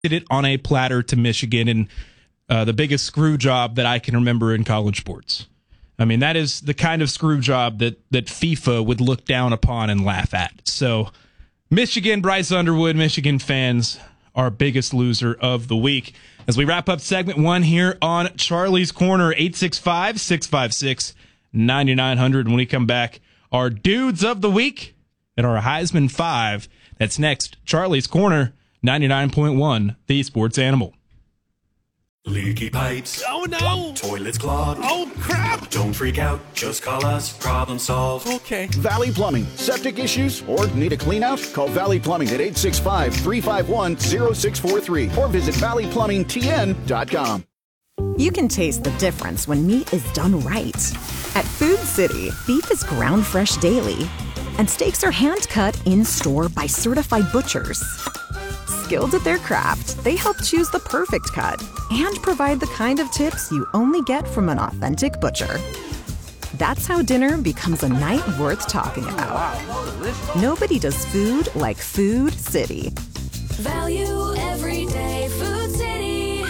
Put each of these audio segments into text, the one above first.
did it on a platter to Michigan, and the biggest screw job that I can remember in college sports. I mean, that is the kind of screw job that FIFA would look down upon and laugh at. So, Michigan, Bryce Underwood, Michigan fans, our biggest loser of the week. As we wrap up segment 1 here on Charlie's Corner, 865-656-9900. When we come back, our dudes of the week and our Heisman 5. That's next. Charlie's Corner, 99.1, the Sports Animal. Leaky pipes. Oh no! Toilets clogged. Oh crap! Don't freak out. Just call us. Problem solved. Okay. Valley Plumbing. Septic issues or need a clean out? Call Valley Plumbing at 865-351-0643 or visit valleyplumbingtn.com. You can taste the difference when meat is done right. At Food City, beef is ground fresh daily, and steaks are hand cut in store by certified butchers. Skilled at their craft, they help choose the perfect cut and provide the kind of tips you only get from an authentic butcher. That's how dinner becomes a night worth talking about. Nobody does food like Food City. Value every day. Food City.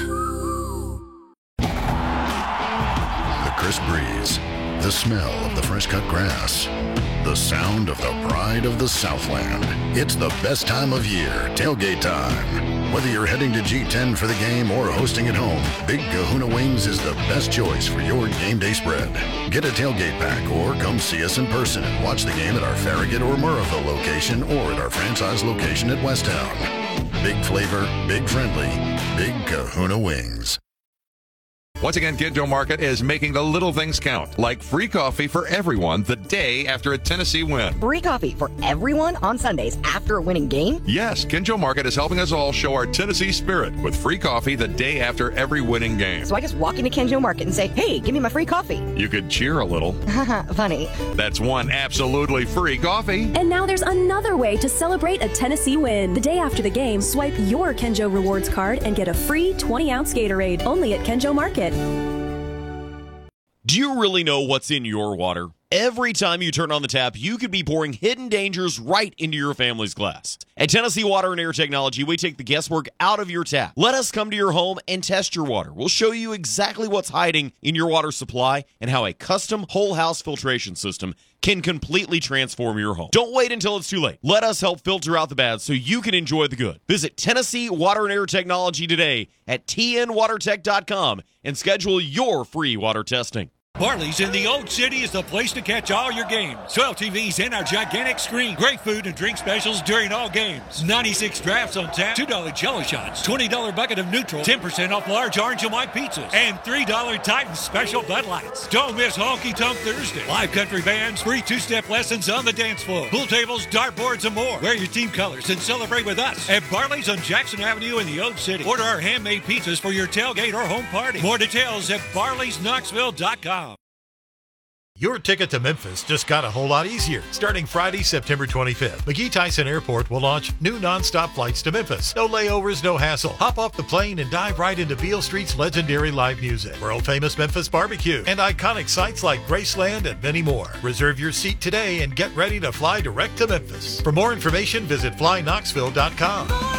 The crisp breeze, the smell of the fresh cut grass, the sound of the pride of the Southland. It's the best time of year, tailgate time. Whether you're heading to G10 for the game or hosting at home, Big Kahuna Wings is the best choice for your game day spread. Get a tailgate pack or come see us in person and watch the game at our Farragut or Murrayville location or at our franchise location at Westtown. Big flavor, big friendly, Big Kahuna Wings. Once again, Kinjo Market is making the little things count, like free coffee for everyone the day after a Tennessee win. Free coffee for everyone on Sundays after a winning game? Yes, Kinjo Market is helping us all show our Tennessee spirit with free coffee the day after every winning game. So I just walk into Kinjo Market and say, hey, give me my free coffee. You could cheer a little. Funny. That's one absolutely free coffee. And now there's another way to celebrate a Tennessee win. The day after the game, swipe your Kenjo Rewards card and get a free 20-ounce Gatorade only at Kenjo Market. Do you really know what's in your water? Every time you turn on the tap, you could be pouring hidden dangers right into your family's glass. At Tennessee Water and Air Technology, we take the guesswork out of your tap. Let us come to your home and test your water. We'll show you exactly what's hiding in your water supply and how a custom whole house filtration system can completely transform your home. Don't wait until it's too late. Let us help filter out the bad so you can enjoy the good. Visit Tennessee Water and Air Technology today at tnwatertech.com and schedule your free water testing. Barley's in the Old City is the place to catch all your games. 12 TVs and our gigantic screen. Great food and drink specials during all games. 96 drafts on tap, $2 jello shots, $20 bucket of neutral, 10% off large orange and white pizzas, and $3 Titan special Bud Lights. Don't miss Honky Tonk Thursday. Live country bands, free two-step lessons on the dance floor, pool tables, dartboards, and more. Wear your team colors and celebrate with us at Barley's on Jackson Avenue in the Old City. Order our handmade pizzas for your tailgate or home party. More details at barleysknoxville.com. Your ticket to Memphis just got a whole lot easier. Starting Friday, September 25th, McGee Tyson Airport will launch new nonstop flights to Memphis. No layovers, no hassle. Hop off the plane and dive right into Beale Street's legendary live music, world-famous Memphis barbecue, and iconic sites like Graceland and many more. Reserve your seat today and get ready to fly direct to Memphis. For more information, visit flyknoxville.com.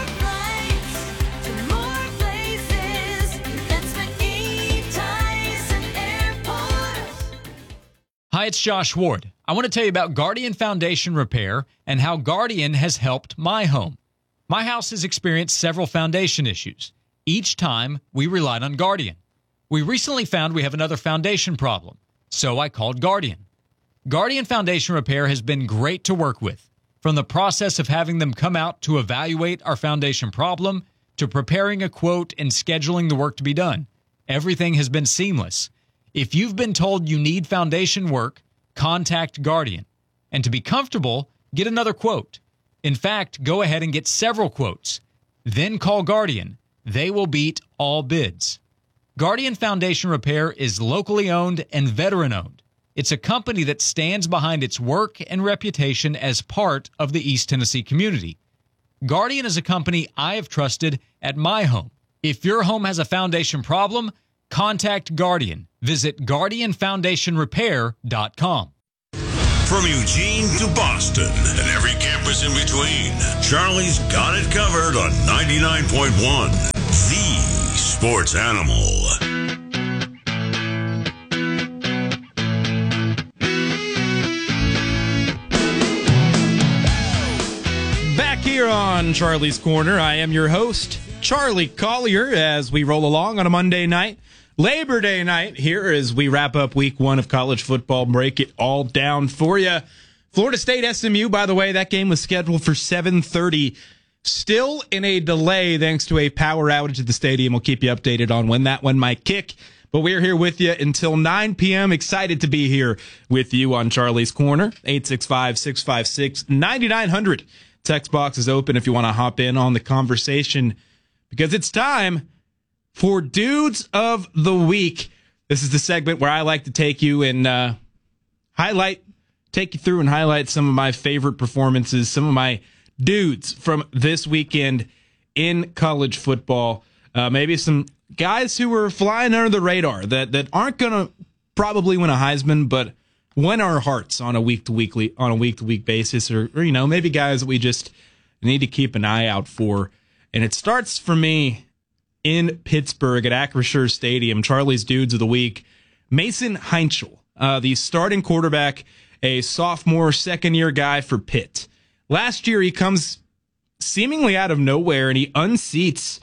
Hi, it's Josh Ward. I want to tell you about Guardian Foundation Repair and how Guardian has helped my home. My house has experienced several foundation issues. Each time, we relied on Guardian. We recently found we have another foundation problem, so I called Guardian. Guardian Foundation Repair has been great to work with. From the process of having them come out to evaluate our foundation problem to preparing a quote and scheduling the work to be done, everything has been seamless. If you've been told you need foundation work, contact Guardian. And to be comfortable, get another quote. In fact, go ahead and get several quotes. Then call Guardian. They will beat all bids. Guardian Foundation Repair is locally owned and veteran-owned. It's a company that stands behind its work and reputation as part of the East Tennessee community. Guardian is a company I have trusted at my home. If your home has a foundation problem, contact Guardian. Visit GuardianFoundationRepair.com. From Eugene to Boston and every campus in between, Charlie's got it covered on 99.1, the Sports Animal. Back here on Charlie's Corner, I am your host, Charlie Collier, as we roll along on a Monday night. Labor Day night here as we wrap up week one of college football, break it all down for you. Florida State SMU, by the way, that game was scheduled for 7:30. Still in a delay thanks to a power outage at the stadium. We'll keep you updated on when that one might kick. But we're here with you until 9 p.m. Excited to be here with you on Charlie's Corner. 865-656-9900. Text box is open if you want to hop in on the conversation because it's time for Dudes of the Week. This is the segment where I like to take you and take you through and highlight some of my favorite performances, some of my dudes from this weekend in college football. Maybe some guys who were flying under the radar that aren't going to probably win a Heisman, but win our hearts on a week-to-week basis, or maybe guys that we just need to keep an eye out for. And it starts for me in Pittsburgh at Acrisure Stadium. Charlie's Dudes of the Week, Mason Heinchel, the starting quarterback, a sophomore, second-year guy for Pitt. Last year, he comes seemingly out of nowhere, and he unseats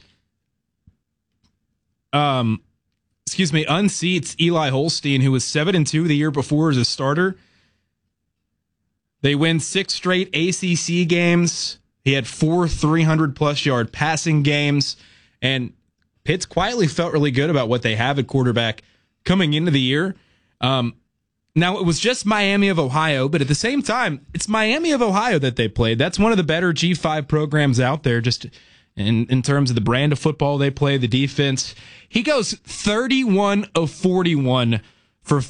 Eli Holstein, who was 7-2 the year before as a starter. They win 6 straight ACC games. He had 4 300-plus yard passing games, and Pitt's quietly felt really good about what they have at quarterback coming into the year. Now, it was just Miami of Ohio, but at the same time, it's Miami of Ohio that they played. That's one of the better G5 programs out there, just in terms of the brand of football they play, the defense. He goes 31 of 41 for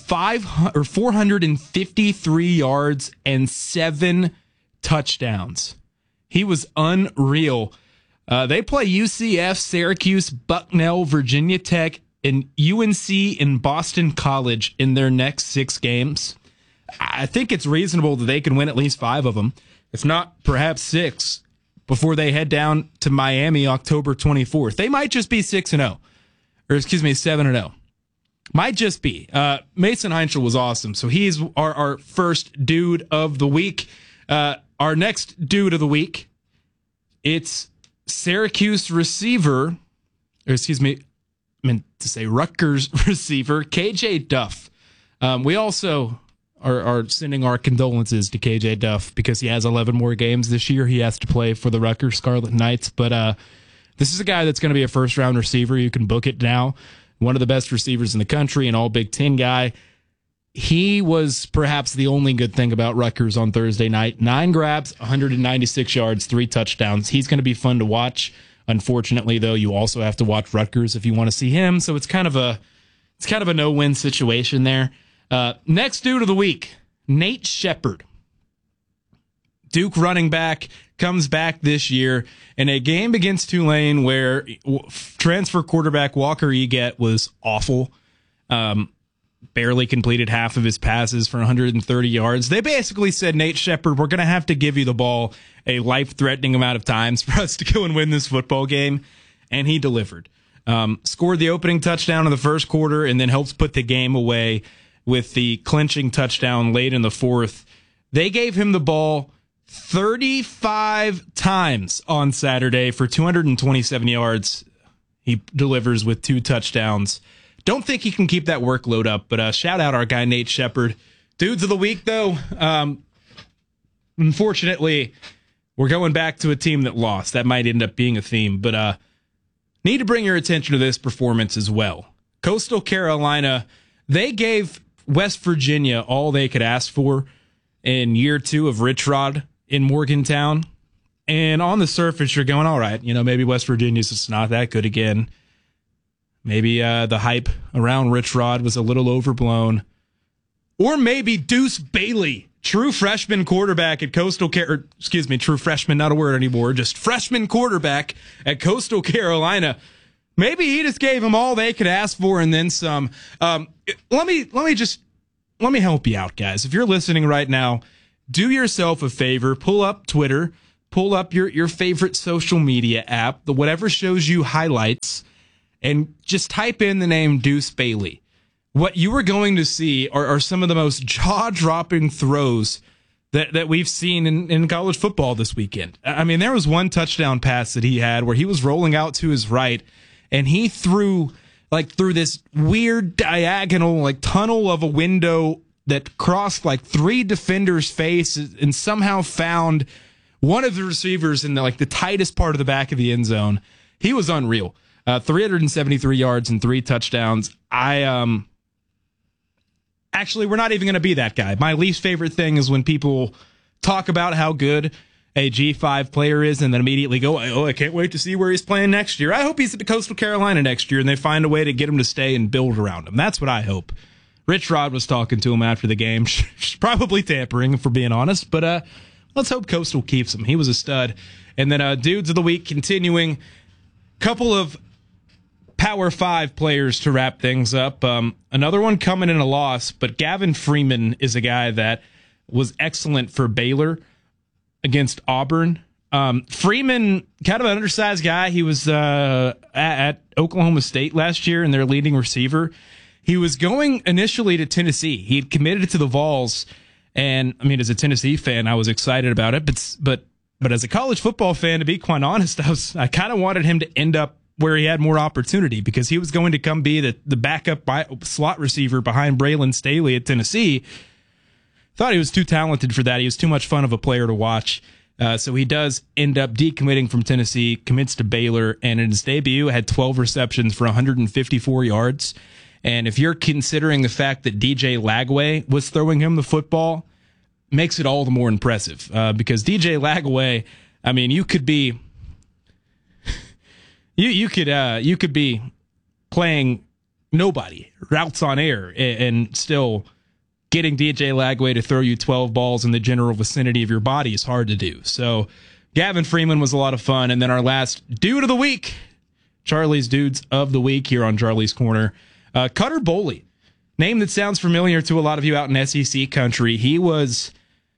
453 yards and 7 touchdowns. He was unreal. They play UCF, Syracuse, Bucknell, Virginia Tech, and UNC and Boston College in their next 6 games. I think it's reasonable that they can win at least 5 of them, if not perhaps 6, before they head down to Miami October 24th. They might just be 7-0. Might just be. Mason Heinchel was awesome. So he's our first dude of the week. Our next dude of the week, it's Syracuse receiver, Rutgers receiver, KJ Duff. We also are sending our condolences to KJ Duff because he has 11 more games this year. He has to play for the Rutgers Scarlet Knights. But this is a guy that's going to be a first-round receiver. You can book it now. One of the best receivers in the country, an all-Big Ten guy. He was perhaps the only good thing about Rutgers on Thursday night. 9 grabs, 196 yards, 3 touchdowns. He's going to be fun to watch. Unfortunately, though, you also have to watch Rutgers if you want to see him. So it's kind of a no-win situation there. Next dude of the week, Nate Shepherd. Duke running back comes back this year in a game against Tulane where transfer quarterback Walker Eget was awful. Barely completed half of his passes for 130 yards. They basically said, Nate Shepherd, we're going to have to give you the ball a life-threatening amount of times for us to go and win this football game. And he delivered. Scored the opening touchdown in the first quarter and then helps put the game away with the clinching touchdown late in the fourth. They gave him the ball 35 times on Saturday for 227 yards. He delivers with 2 touchdowns. Don't think he can keep that workload up, but shout out our guy Nate Shepherd. Dudes of the week, though, unfortunately, we're going back to a team that lost. That might end up being a theme, but need to bring your attention to this performance as well. Coastal Carolina, they gave West Virginia all they could ask for in year 2 of Rich Rod in Morgantown. And on the surface, you're going, all right, maybe West Virginia's just not that good again. Maybe the hype around Rich Rod was a little overblown. Or maybe Deuce Bailey, true freshman quarterback at true freshman, not a word anymore, just freshman quarterback at Coastal Carolina. Maybe he just gave them all they could ask for and then some. Let me just let me help you out, guys. If you're listening right now, do yourself a favor, pull up Twitter, pull up your favorite social media app, whatever shows you highlights, and just type in the name Deuce Bailey. What you are going to see are some of the most jaw-dropping throws that we've seen in college football this weekend. I mean, there was one touchdown pass that he had where he was rolling out to his right, and he threw this weird diagonal tunnel of a window that crossed 3 defenders' face and somehow found one of the receivers in the tightest part of the back of the end zone. He was unreal. 373 yards and 3 touchdowns. Actually, we're not even going to be that guy. My least favorite thing is when people talk about how good a G5 player is and then immediately go, oh, I can't wait to see where he's playing next year. I hope he's at Coastal Carolina next year and they find a way to get him to stay and build around him. That's what I hope. Rich Rod was talking to him after the game. Probably tampering, if we're being honest, but let's hope Coastal keeps him. He was a stud. And then Dudes of the Week continuing. Couple of Power 5 players to wrap things up. Another one coming in a loss, but Gavin Freeman is a guy that was excellent for Baylor against Auburn. Freeman, kind of an undersized guy. He was at Oklahoma State last year and their leading receiver. He was going initially to Tennessee. He had committed to the Vols, and I mean, as a Tennessee fan, I was excited about it. But as a college football fan, to be quite honest, I kind of wanted him to end up where he had more opportunity because he was going to come be the backup slot receiver behind Braylon Staley at Tennessee. Thought he was too talented for that. He was too much fun of a player to watch. So he does end up decommitting from Tennessee, commits to Baylor, and in his debut had 12 receptions for 154 yards. And if you're considering the fact that DJ Lagway was throwing him the football, makes it all the more impressive. Because DJ Lagway, I mean, you could be you could be playing nobody, routes on air, and still getting DJ Lagway to throw you 12 balls in the general vicinity of your body is hard to do. So Gavin Freeman was a lot of fun. And then our last Dude of the Week, Charlie's Dudes of the Week here on Charlie's Corner. Cutter Boley, name that sounds familiar to a lot of you out in SEC country. He was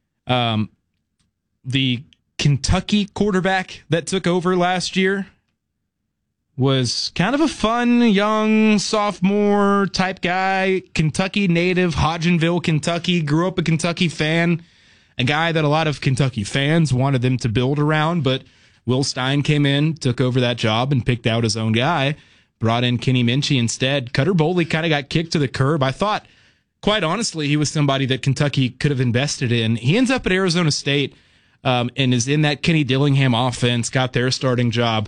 the Kentucky quarterback that took over last year. Was kind of a fun, young, sophomore type guy. Kentucky native, Hodgenville, Kentucky. Grew up a Kentucky fan. A guy that a lot of Kentucky fans wanted them to build around, but Will Stein came in, took over that job, and picked out his own guy. Brought in Kenny Minchie instead. Cutter Boley kind of got kicked to the curb. I thought, quite honestly, he was somebody that Kentucky could have invested in. He ends up at Arizona State and is in that Kenny Dillingham offense, got their starting job.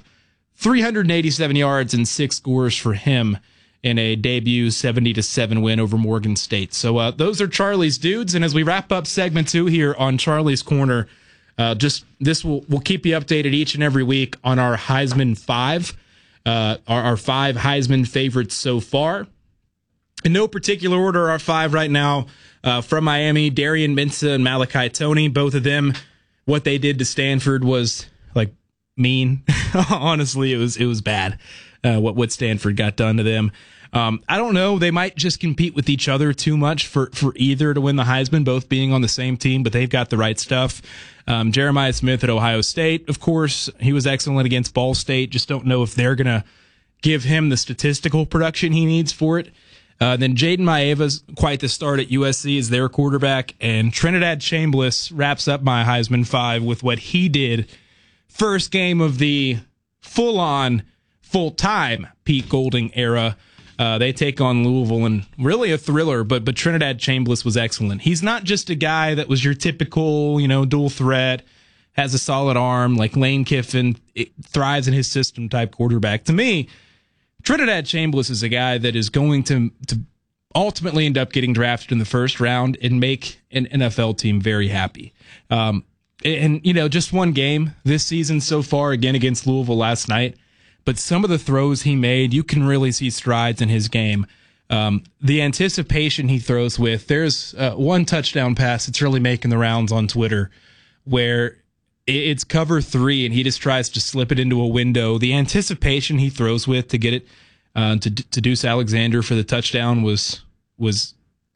387 yards and 6 scores for him in a debut 70-7 win over Morgan State. So those are Charlie's Dudes. And as we wrap up segment 2 here on Charlie's Corner, we'll keep you updated each and every week on our Heisman 5, our 5 Heisman favorites so far. In no particular order, our 5 right now from Miami, Darian Mensah and Malachi Toney. Both of them, what they did to Stanford was mean. Honestly, it was bad what Stanford got done to them. I don't know. They might just compete with each other too much for either to win the Heisman, both being on the same team, but they've got the right stuff. Jeremiah Smith at Ohio State, of course, he was excellent against Ball State. Just don't know if they're going to give him the statistical production he needs for it. Then Jaden Maeva's quite the start at USC as their quarterback, and Trinidad Chambliss wraps up my Heisman 5 with what he did first game of the full-on, full-time Pete Golding era. They take on Louisville, and really a thriller, but Trinidad Chambliss was excellent. He's not just a guy that was your typical, dual threat, has a solid arm, like Lane Kiffin, thrives in his system type quarterback. To me, Trinidad Chambliss is a guy that is going to ultimately end up getting drafted in the first round and make an NFL team very happy. And, just one game this season so far, again against Louisville last night. But some of the throws he made, you can really see strides in his game. The anticipation he throws with, there's one touchdown pass that's really making the rounds on Twitter where it's cover 3 and he just tries to slip it into a window. The anticipation he throws with to get it to Deuce Alexander for the touchdown was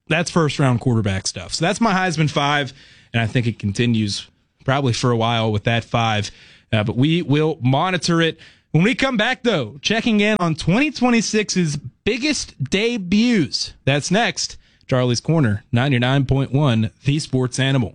That's first-round quarterback stuff. So that's my Heisman 5, and I think it continues probably for a while with that 5. But we will monitor it. When we come back, though, checking in on 2026's biggest debuts. That's next. Charlie's Corner, 99.1, The Sports Animal.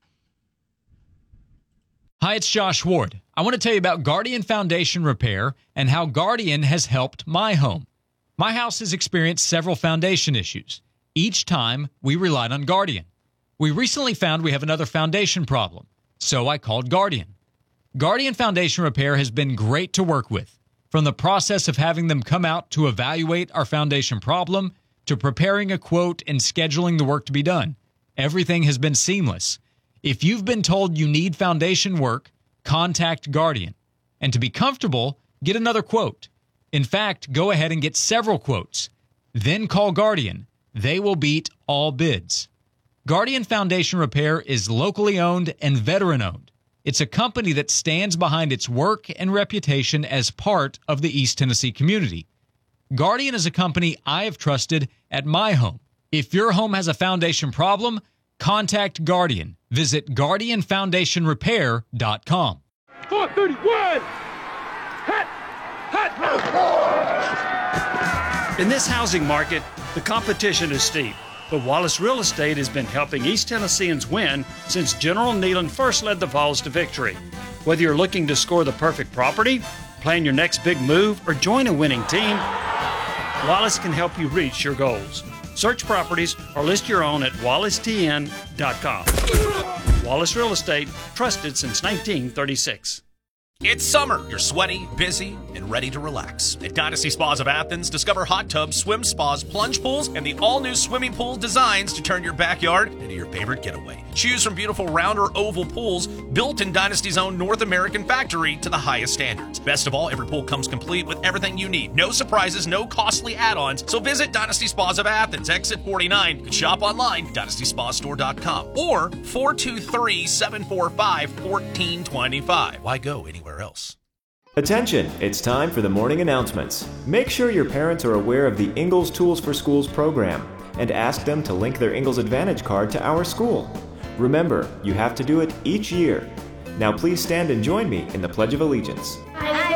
Hi, it's Josh Ward. I want to tell you about Guardian Foundation Repair and how Guardian has helped my home. My house has experienced several foundation issues. Each time, we relied on Guardian. We recently found we have another foundation problem, so I called Guardian. Guardian Foundation Repair has been great to work with. From the process of having them come out to evaluate our foundation problem to preparing a quote and scheduling the work to be done, everything has been seamless. If you've been told you need foundation work, contact Guardian. And to be comfortable, get another quote. In fact, go ahead and get several quotes. Then call Guardian. They will beat all bids. Guardian Foundation Repair is locally owned and veteran-owned. It's a company that stands behind its work and reputation as part of the East Tennessee community. Guardian is a company I have trusted at my home. If your home has a foundation problem, contact Guardian. Visit GuardianFoundationRepair.com. 431! In this housing market, the competition is steep, but Wallace Real Estate has been helping East Tennesseans win since General Nealon first led the Vols to victory. Whether you're looking to score the perfect property, plan your next big move, or join a winning team, Wallace can help you reach your goals. Search properties or list your own at wallacetn.com. Wallace Real Estate, trusted since 1936. It's summer. You're sweaty, busy, and ready to relax. At Dynasty Spas of Athens, discover hot tubs, swim spas, plunge pools, and the all-new swimming pool designs to turn your backyard into your favorite getaway. Choose from beautiful round or oval pools built in Dynasty's own North American factory to the highest standards. Best of all, every pool comes complete with everything you need. No surprises, no costly add-ons. So visit Dynasty Spas of Athens, exit 49. You can shop online, DynastySpaStore.com, or 423-745-1425. Why go anywhere else? Attention, it's time for the morning announcements. Make sure your parents are aware of the Ingalls Tools for Schools program and ask them to link their Ingalls Advantage card to our school. Remember, you have to do it each year. Now please stand and join me in the Pledge of Allegiance. I